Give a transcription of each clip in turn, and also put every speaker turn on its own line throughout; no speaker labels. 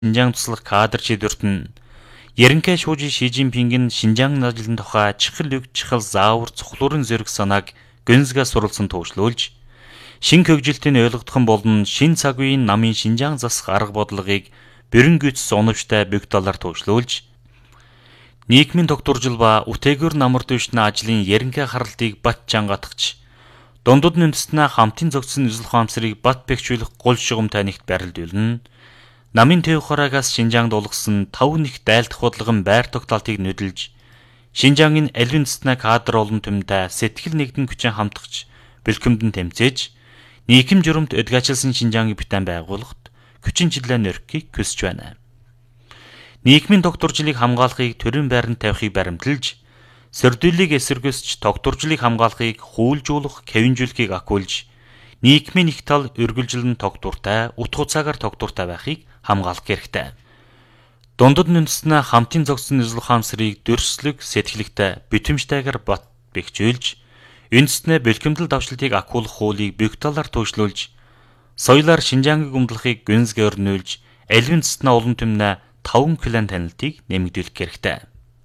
Шинжаан туслах кадр шийдвэрт нь Ерөнхий шүүжин Ши Жинпингийн Шинжаан ажлын тухай чухал заавар цуглуурын зэрэг санааг гүнзгий сурвалжсан төвшлүүлж, шинэ хөгжилтийн ойлгогдох болон шин цаг үеийн намын Шинжаан засах арга бодлогыг бүрэн гүйцэс оновчтой бүгд талаар төвшлүүлж, нийгмийн тогтворжил ба үтээгүүр намар дэвшний ажлын ерөнхий харалтыг бат чангатгч, дундад үндэстнээ хамтын зохицсон үзэл ухаамсарыг бат бэхжүүлэх гол шугамтай нэгт барилдуулна. Намын төв хороогоос Шинжаанд улгасан 5 нэг дайлдах бодлогын байр тогтоолтыг нөдөлж, Шинжаангийн аливаа үндэстнээ кадр олон түмтэй сэтгэл нэгдэн хүчин хамтгч, бэлтгэмдэн тэмцээж, нийгэм журамт өдгөөчлсөн Шинжаангийн бүтээн байгуулалт хүчин чиглэлээр нөрөхийг хүсэж байна. Нийгмийн тогтворжлыг хамгаалахыг төрийн байранд тавихыг баримталж, сөрдүүлийг эсэргүүсч тогтворжлыг хамгаалахыг хуулжуулах, кавинжуулахыг акуулж, нийгмийн их тал үргэлжилэн тогтвортой, утга учаагаар тогтвортой байхыг хамгаалах хэрэгтэй. Дундад үндэстнээ хамтын зохицсон үзэл ухаамсарыг дөрслөг, сэтгэлэгтэй, битэмжтэйгээр бат бэхжүүлж, үндэстнээ бэлтгэмдэл давшилтыг акуулах хуулийг бүгд талаар төвшлүүлж, соёлоор Шинжаангийг өмдлөхийг гүнзгий өрнүүлж, аливаа үндэстнээ олон түмнээ 5 клан танилтыг нэмэгдүүлэх хэрэгтэй.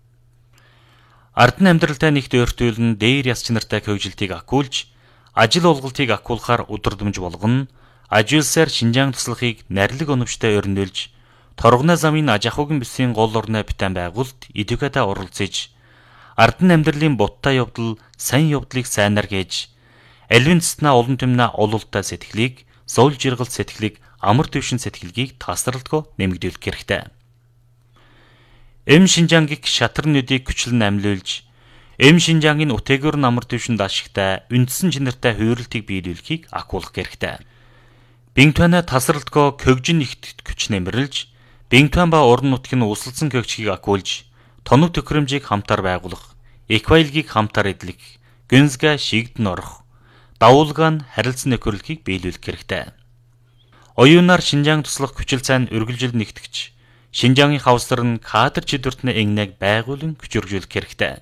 Ардны амьдралтай нэгт өөртөөлн дээр яс чанартай хөгжилтийг акуулж, ажил олголтыг акуулахаар удирдамж болгоно, ажилсаар Шинжаан туслахыг нарилэг оновчтой өрнүүлж, торгоны замын аж ахуйн бүсийн гол орны бүтээн байгуулалт идэвхтэй оролцож, ардны амьдралын будтай явдал, сайн явдлыг сайнаар гэж, аливаа үндэстнээ олон түмнээ ололттой сэтгэлийг, суул жиргалт сэтгэлийг, амар дэвшин сэтгэлгийг тасралтгүй нэмэгдүүлэх хэрэгтэй. Шинжаангийг шатарнуудыг хүчлэн амьлуулж, Шинжаангийн үтээгүүр намар дэвшинд ашигтай, үндсэн чанартай хувирлтыг биелүүлэхийг акуулах хэрэгтэй. Бинтуанаа тасралтгүй хөгжин нэгт хүч нэмэрлж, Бинтуан ба уран нутгийн усалсан хөгжгийг акуулж, тоног төхөөрөмжийг хамтаар байгуулах, эквайлгийг хамтаар эдлэх, гүнзгий шигдэн орох, давуулгаан харилцан нөхөрлөхийг биелүүлэх хэрэгтэй. Оюунаар Шинжаан туслах хүчил цайн үргэлжил нэгтгэж, Шинжаангийн хавсар нь кадр шийдвэртний энгнэг байгуулан хүчирхүүлэх хэрэгтэй.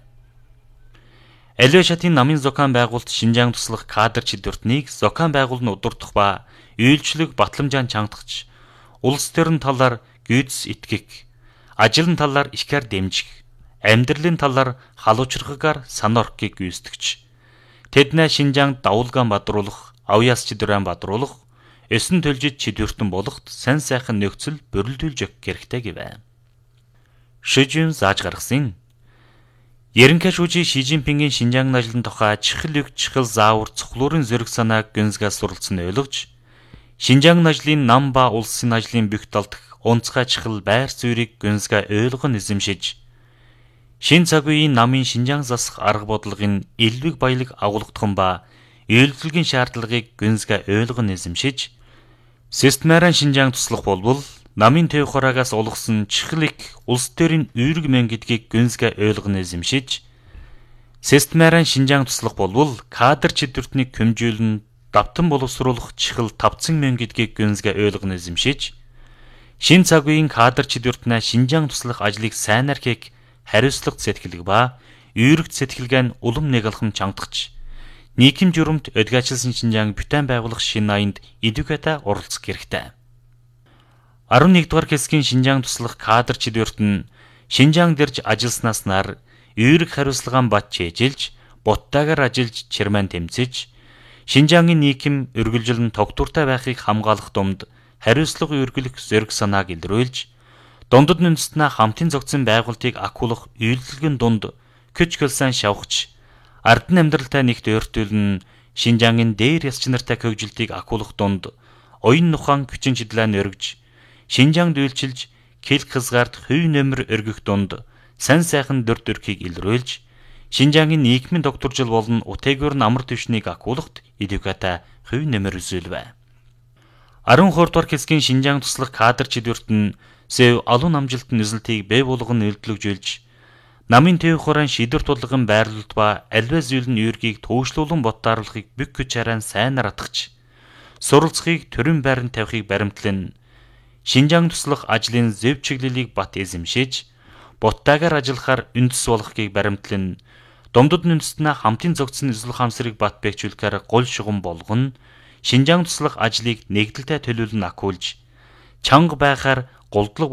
Аливаа шатын намын зохион байгуулалт Шинжаан туслах кадр шийдвэртнийг зохион байгуулалт нь удирдах ба үйлчлэг батламжаан чангадагч, улс төрийн талаар гүйцэс итгэх, ажлын талаар ихээр дэмжих, амьдралын талаар халуучрахгаар санаа орохыг гүйцэтгэж, тэднээ Шинжаанд давуулгаан бадруулах, авьяас чидвэрэн бадруулах, эсэн төлжид чидвэртэн болохт сайн сайхан нөхцөл бүрэлдүүлж өгөх хэрэгтэй гэвэ. Шижин зааж гаргасан. Ерөнхий шүүжин Ши Жинпингийн Шинжаан ажлын тухай чухал заавар цуглуурын зэрэг санааг гүнзгий сурвалжсан ойлгож, Шинжаан ажлын нам ба улсын ажлын бүх талдах онцгой чухал байр суурийг гүнзгий ойлгон эзэмшиж, шин цаг үеийн намын Шинжаан засах арга бодлогын элбэг баялаг агуулгадхан ба үйлдвэрлэгийн шаардлагыг гүнзгий ойлгон эзэмшиж, системаараа Шинжаан туслах болбол намын төв хороогоос улгасан чухал их улс төрийн үүрэг мэн гэдгийг гүнзгий ойлгон эзэмшиж, системаараа Шинжаан туслах болбол кадр шийдвэртнийг хэмжүүлэн давтан боловсруулах чухал тавцан мэн гэдгийг гүнзгий ойлгон эзэмшиж, шин цаг үеийн кадр шийдвэртнээ Шинжаан туслах ажлыг сайнаар хийх хариуцлага сэтгэлэг ба үүрэгт сэтгэлгээ нь улам нэг алхам чангадагч, нийгэм журамт өдгөөчлсөн Шинжаанг бүтээн байгуулах шинэ аянд идэвхтэй оролцох хэрэгтэй. 11 дугаар хэсгийн Шинжаан туслах кадр шийдвэрт нь Шинжаан дэрж ажилласнаас нар үүрэг хариуцлагаан бат чийжилж, буттайгаар ажиллаж чирмэн тэмцэж, Шинжаангийн нийгэм үргэлжилэн тогтвортой байхыг хамгаалах думд хариуцлага үргэлжлэх зэрэг санааг илрүүлж, дундад үндэстнээ хамтын зохицсон байгуулалтыг акуулах үйлдвэрлэгийн дунд күч хөлсөн шавхч, ардны амьдралтай нэгт өөртөөлн Шинжаангийн дээр яс чанартай хөгжилтийг акуулах дунд оюун нухаан хүчин чиглэлээр өргөж, Шинжаанд үйлчилж, хэлх хязгаарт хувь нэмэр өргөх дунд сайн сайхан дүр төрхийг илрүүлж, Шинжаангийн нийгмийн тогтворжил болон үтээгүүр намар дэвшнийг акуулахт идэвхтэй хувь нэмэр үзүүлвэ. 12 дугаар хэсгийн Шинжаан туслах кадр шийдвэрт нь зөв алуун амжилтын нөлтийг бий болгон үйлдвэрлэж, намын төв хорон шийдвэр тулгын байрлалт ба аливаа зүйлийн үүргийг төвшлүүлэн бодтааруулахыг бүх хүч хараа сайнаар атгах, суралцахыг төрийн байранд тавихыг баримтлан, Шинжаан туслах ажлын зөв чиглэлийг бат эзэмшиж, буттайгаар ажиллахаар үндэс болгохыг баримтлан, дундад үндэстнээ хамтын зохицсон үзэл ухаамсарыг бат бэхжүүлэхээр гол шугам болгоно, Шинжаан туслах ажлыг нэгдэлтэй төлөвлөн акуулж, чанга байхаар голдлог